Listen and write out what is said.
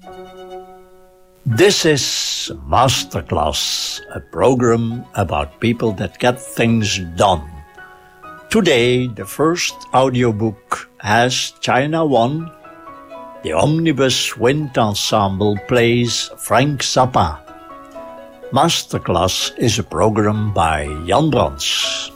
This is Masterclass, a program about people that get things done. Today, the first audiobook has China One. The Omnibus Wind Ensemble plays Frank Zappa. Masterclass is a program by Jan Brands.